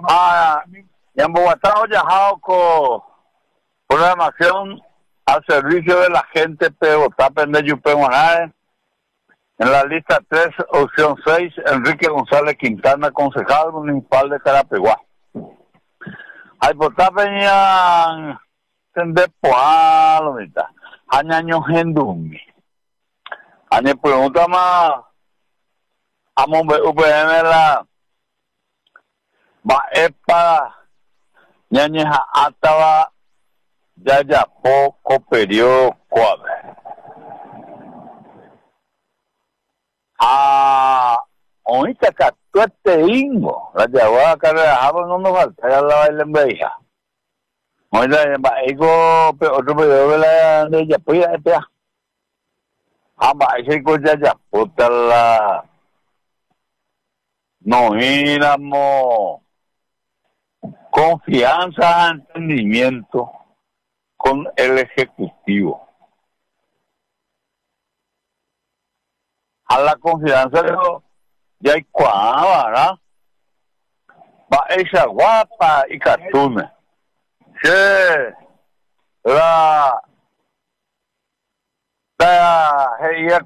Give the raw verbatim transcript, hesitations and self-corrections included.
Ah, en Bogotá viajado con programación al servicio de la gente de Bogotá, Pende Yupe Guanare. En la lista tres, opción seis, Enrique González Quintana, concejal municipal de Carapeguá. Hay Bogotá venían tender poalo, mita. Añaño gendumi. Añe pregunta más. Amo U P M la va epa ñañeja ataba ya ya poco periodo cuave. Ah, ahorita que tú este ingo, la llevaba a carrera, no nos falta, ya la baila en beja. Ahorita va ego, otro periodo de la de ella, pues ya está. Ah, va, ese cosa ya, puta la. No éramos confianza, entendimiento con el Ejecutivo. A la confianza de los ya hay cuava, ¿verdad? Va esa guapa y cartuna. Sí, la, la,